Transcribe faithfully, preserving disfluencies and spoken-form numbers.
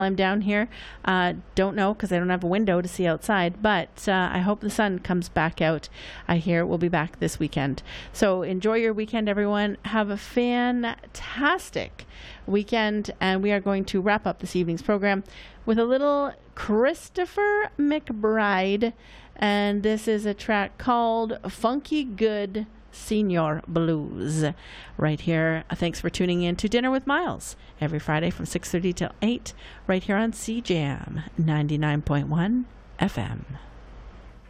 I'm down here. Uh, don't know because I don't have a window to see outside, but uh, I hope the sun comes back out. I hear we'll be back this weekend. So enjoy your weekend, everyone. Have a fantastic weekend, and we are going to wrap up this evening's program with a little Christopher McBride, and this is a track called Funky Good Senior Blues right here. Thanks for tuning in to Dinner with Miles every Friday from six thirty till eight right here on C J A M ninety-nine point one F M.